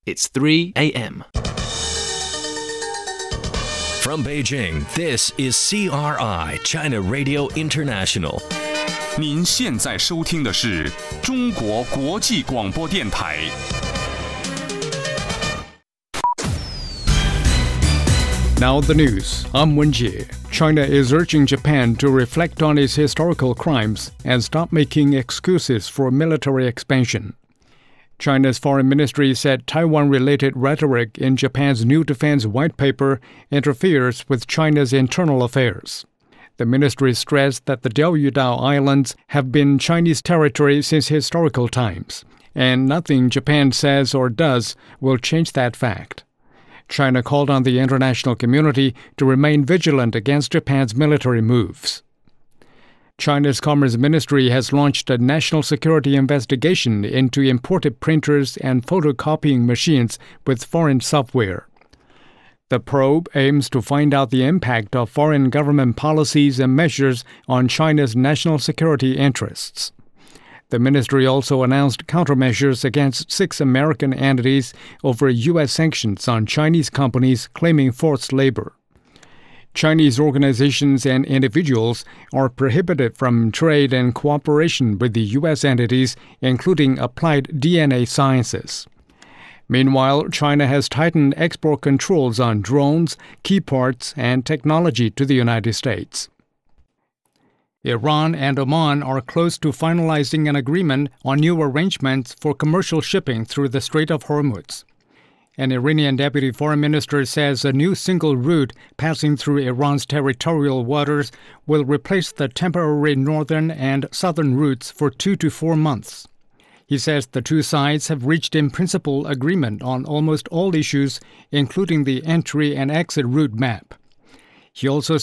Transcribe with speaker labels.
Speaker 1: It's 3 a.m.
Speaker 2: From Beijing, this is CRI, China Radio International.
Speaker 3: 您现在收听的是中国国际广播电台。
Speaker 4: Now the news. I'm Wenjie. China is urging Japan to reflect on its historical crimes and stop making excuses for military expansion. China's foreign ministry said Taiwan-related rhetoric in Japan's new defense white paper interferes with China's internal affairs. The ministry stressed that the Diaoyudao Islands have been Chinese territory since historical times, and nothing Japan says or does will change that fact. China called on the international community to remain vigilant against Japan's military moves. China's Commerce Ministry has launched a national security investigation into imported printers and photocopying machines with foreign software. The probe aims to find out the impact of foreign government policies and measures on China's national security interests. The ministry also announced countermeasures against 6 American entities over U.S. sanctions on Chinese companies claiming forced labor. Chinese organizations and individuals are prohibited from trade and cooperation with the U.S. entities, including Applied DNA Sciences. Meanwhile, China has tightened export controls on drones, key parts, and technology to the United States. Iran and Oman are close to finalizing an agreement on new arrangements for commercial shipping through the Strait of Hormuz. An Iranian deputy foreign minister says a new single route passing through Iran's territorial waters will replace the temporary northern and southern routes for 2 to 4 months. He says the two sides have reached in principle agreement on almost all issues, including the entry and exit route map. He also